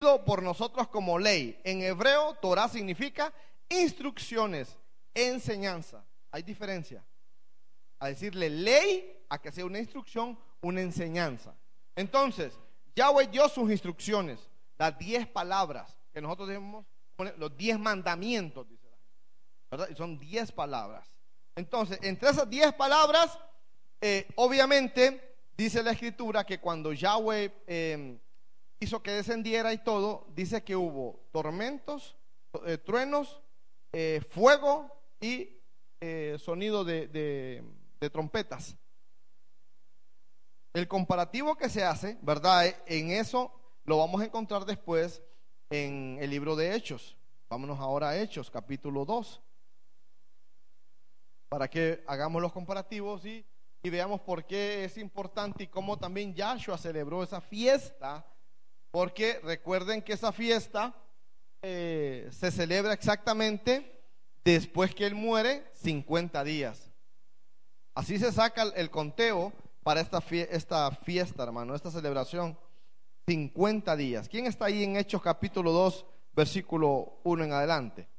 por nosotros como ley. En hebreo, Torah significa instrucciones, enseñanza. Hay diferencia a decirle ley a que sea una instrucción, una enseñanza. Entonces, Yahweh dio sus instrucciones, las 10 palabras que nosotros debemos poner, los 10 mandamientos, dice la gente, ¿verdad? Y son 10 palabras. Entonces, entre esas 10 palabras, obviamente, dice la escritura que cuando Yahweh hizo que descendiera y todo, dice que hubo tormentos, truenos, fuego y sonido de trompetas. El comparativo que se hace, ¿verdad? En eso lo vamos a encontrar después en el libro de Hechos. Vámonos ahora a Hechos, capítulo 2, para que hagamos los comparativos y veamos por qué es importante y cómo también Yahshua celebró esa fiesta, porque recuerden que esa fiesta se celebra exactamente después que Él muere, 50 días. Así se saca el conteo para esta fiesta, hermano, esta celebración, 50 días. ¿Quién está ahí en Hechos capítulo 2, versículo 1 en adelante?